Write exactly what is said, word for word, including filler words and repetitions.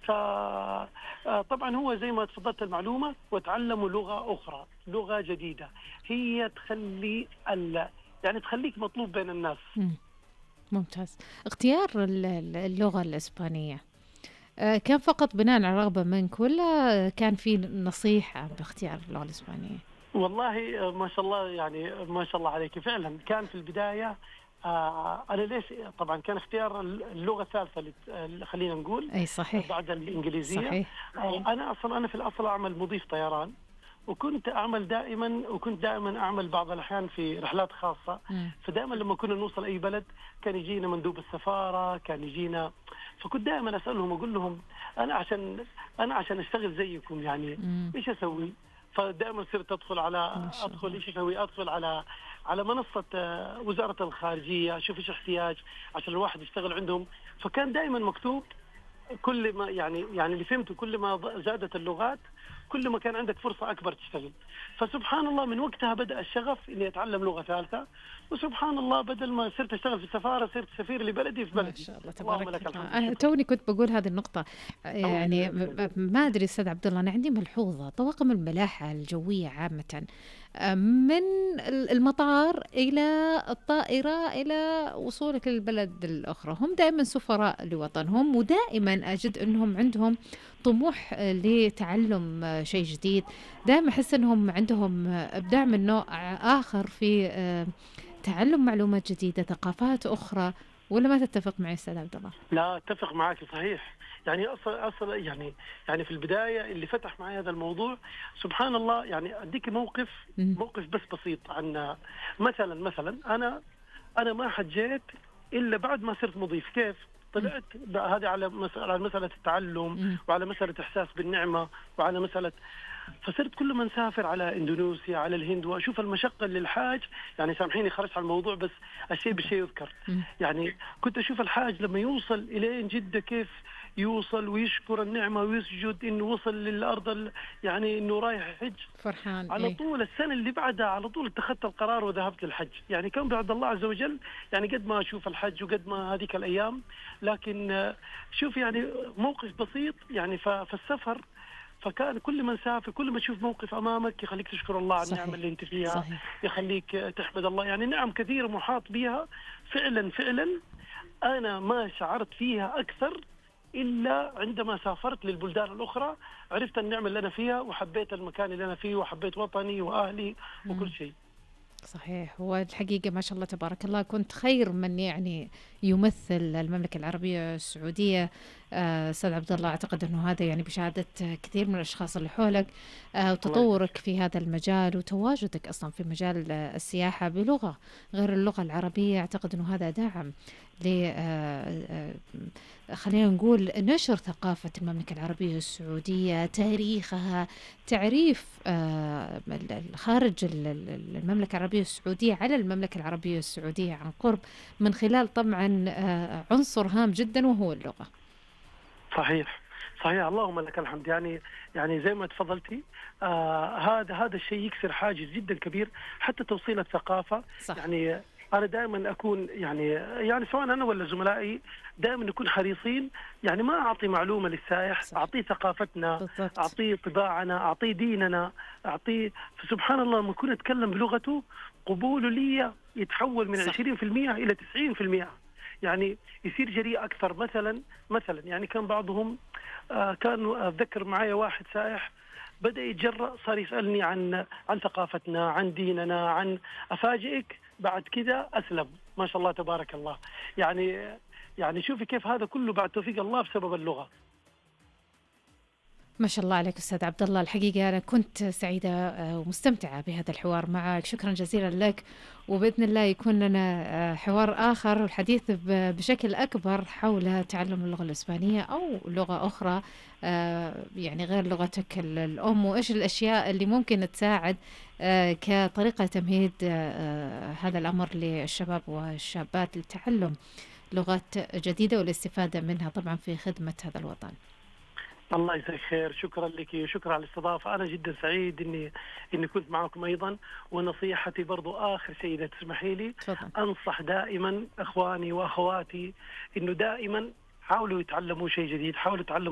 فطبعا هو زي ما تفضلت المعلومة، وتعلموا لغة أخرى، لغة جديدة هي تخلي ال... يعني تخليك مطلوب بين الناس. مم. ممتاز. اختيار ال- ال- اللغة الإسبانية آه، كان فقط بناء على رغبة منك، ولا كان في نصيحة باختيار اللغة الإسبانية؟ والله آه، ما شاء الله، يعني ما شاء الله عليك، فعلا كان في البداية آه أنا ليش طبعا كان اختيار اللغة الثالثة اللي اللي خلينا نقول أي صحيح. بعد الإنجليزية. صحيح. آه أنا أصلا أنا في الأصل أعمل مضيف طيران، وكنت أعمل دائما وكنت دائما أعمل بعض الأحيان في رحلات خاصة. مم. فدائما لما كنا نوصل أي بلد كان يجينا مندوب السفارة، كان يجينا، فكنت دائما أسألهم أقول لهم أنا عشان أنا عشان أشتغل زيكم يعني مم. إيش أسوي؟ فدائما صرت أدخل على ما شاء أدخل الله. إيش أسوي؟ أدخل على على منصة آه، وزارة الخارجية، أشوف إيش احتياج عشان الواحد يشتغل عندهم. فكان دائما مكتوب كل ما يعني يعني اللي فهمته كل ما زادت اللغات كل ما كان عندك فرصة أكبر تشتغل. فسبحان الله من وقتها بدأ الشغف إني أتعلم لغة ثالثة، وسبحان الله بدل ما صرت أشتغل في السفارة صرت سفير لبلدي في ما بلدي. شاء الله اللهم تبارك لك الله. الحمد أنا والشكر. توني كنت بقول هذه النقطة. الله يعني يجزاك م- خير. م- ما أدري أستاذ عبد الله، أنا عندي ملحوظة. طواقم الملاحة الجوية عامة، آه، من ال- المطار إلى الطائرة إلى وصولك للبلد الأخرى، هم دائما سفراء لوطنهم، ودائما أجد أنهم عندهم طموح آه، لتعلم آه، شيء جديد. دائما أحس أنهم عندهم آه، إبداع من نوع آخر في آه، تعلم معلومات جديدة، ثقافات أخرى. ولا ما تتفق معي أستاذ عبد الله؟ لا أتفق معك صحيح. يعني أصلا أصلا يعني يعني في البداية اللي فتح معي هذا الموضوع سبحان الله، يعني أديك موقف مم. موقف بس بسيط عن مثلا مثلا أنا أنا ما حجيت إلا بعد ما صرت مضيف. كيف؟ مم. طلعت بقى هذه على مسألة على مسألة التعلم، مم. وعلى مسألة إحساس بالنعمة، وعلى مسألة، فصرت كل ما نسافر على اندونيسيا على الهند واشوف المشقه اللي الحاج، يعني سامحيني خرجت على الموضوع بس الشيء بالشيء يذكر. مم. يعني كنت اشوف الحاج لما يوصل الين جده كيف يوصل ويشكر النعمه ويسجد انه وصل للارض ال- يعني انه رايح يحج. فرحان على إيه. طول السنه اللي بعدها على طول اتخذت القرار وذهبت للحج. يعني كان بعد الله عز وجل، يعني قد ما اشوف الحج وقد ما هذيك الايام. لكن آه، شوف يعني موقف بسيط يعني ف- فالسفر، فكان كل ما نسافر كل ما تشوف موقف امامك يخليك تشكر الله على النعمه صحيح. اللي انت فيها، صحيح. يخليك تحمد الله. يعني نعم كثيره محاط بها فعلا فعلا. انا ما شعرت فيها اكثر الا عندما سافرت للبلدان الاخرى، عرفت النعمه اللي انا فيها وحبيت المكان اللي انا فيه وحبيت وطني واهلي وكل مم. شيء. صحيح. والحقيقة ما شاء الله تبارك الله، كنت خير من يعني يمثل المملكة العربية السعودية. آه، أستاذ عبد الله، أعتقد أنه هذا يعني بشهادة كثير من الأشخاص اللي حولك، آه، الله يجزاك. وتطورك في هذا المجال وتواجدك أصلا في مجال آه، السياحة بلغة غير اللغة العربية. أعتقد أنه هذا دعم ل آه، آه، خلينا نقول نشر ثقافة المملكة العربية السعودية، تاريخها، تعريف آه، ال- ال- خارج ال- ال- المملكة العربية السعودية على المملكة العربية السعودية عن قرب، من خلال طبعا آه، عنصر هام جدا وهو اللغة. صحيح صحيح، اللهم لك الحمد. يعني يعني زي ما تفضلتي، آه هذا هذا الشيء يكسر حاجز جدا كبير، حتى توصيل الثقافه. صح. يعني انا دائما اكون يعني يعني سواء انا ولا زملائي دائما نكون حريصين، يعني ما اعطي معلومه للسائح، صح. اعطيه ثقافتنا، بالضبط. اعطيه طباعنا، اعطيه ديننا، اعطيه. فسبحان الله لما اكون اتكلم بلغته قبوله لي يتحول من صح. عشرين بالمئة الى تسعين بالمئة. يعني يصير جريء اكثر. مثلا مثلا يعني كان بعضهم آه كان اتذكر معي واحد سائح بدأ يتجرأ، صار يسألني عن عن ثقافتنا، عن ديننا، عن أفاجئك بعد كذا أسلم. ما شاء الله تبارك الله. يعني يعني شوفي كيف هذا كله بعد توفيق الله بسبب اللغة. ما شاء الله عليك أستاذ عبد الله. الحقيقة أنا كنت سعيدة آه، ومستمتعة بهذا الحوار معك. شكرا جزيلا لك، وبإذن الله يكون لنا آه، حوار آخر والحديث ب- بشكل أكبر حول تعلم اللغة الإسبانية أو لغة أخرى، آه، يعني غير لغتك ال- الأم، وإيش الأشياء اللي ممكن تساعد آه، كطريقة تمهيد آه، آه، هذا الأمر للشباب والشابات لتعلم لغات جديدة والاستفادة منها طبعا في خدمة هذا الوطن. الله يجزاك خير. شكرا لك وشكرا على الاستضافة. أنا جدا سعيد إني إني كنت معكم أيضا. ونصيحتي برضو آخر شيء إذا تسمحي لي، تفضل. أنصح دائما إخواني وأخواتي إنه دائما حاولوا يتعلموا شيء جديد، حاولوا يتعلموا